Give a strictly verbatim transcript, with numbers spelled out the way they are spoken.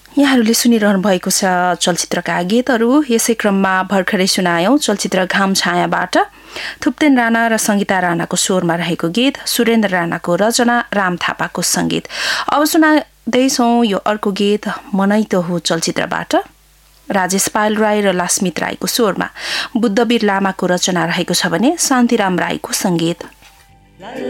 यहाँहरूले सुनिरहनु भएको छ चलचित्रका गीतहरू। यसै क्रममा भर्खरै सुनायौं चलचित्र घाम छायाबाट थुप्तेन राणा र संगीता राणाको स्वरमा रहेको गीत, सुरेन्द्र राणाको रचना, राम थापाको संगीत। अब सुनाउँदैछौं यो अर्को गीत मनै त हो चलचित्रबाट राजेश पायल राई र लास्मित राईको स्वरमा बुद्धवीर लामाको रचना रहेको छ भने शान्तिराम राईको संगीत।